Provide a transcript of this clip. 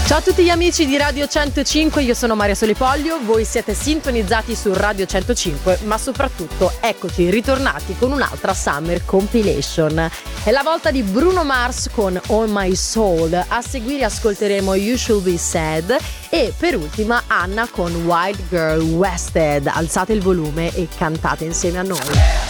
Ciao a tutti gli amici di Radio 105, io sono Maria Solipoglio, voi siete sintonizzati su Radio 105, ma soprattutto eccoci ritornati con un'altra Summer Compilation. È la volta di Bruno Mars con On My Soul, a seguire ascolteremo You Should Be Sad e per ultima Anna con White Girl Wasted. Alzate il volume e cantate insieme a noi.